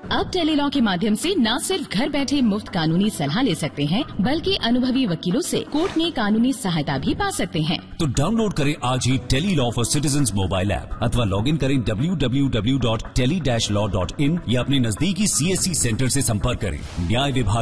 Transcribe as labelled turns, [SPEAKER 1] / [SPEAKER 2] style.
[SPEAKER 1] अब टेलीलॉ के माध्यम से न सिर्फ घर बैठे मुफ्त कानूनी सलाह ले सकते हैं, बल्कि अनुभवी वकीलों से कोर्ट में कानूनी सहायता भी पा सकते हैं।
[SPEAKER 2] तो डाउनलोड करें आज ही Tele-Law for citizens mobile app अथवा लॉग इन करें www.tele-law.in या अपने नजदीकी CSC सेंटर से संपर्क करें। न्याय विभाग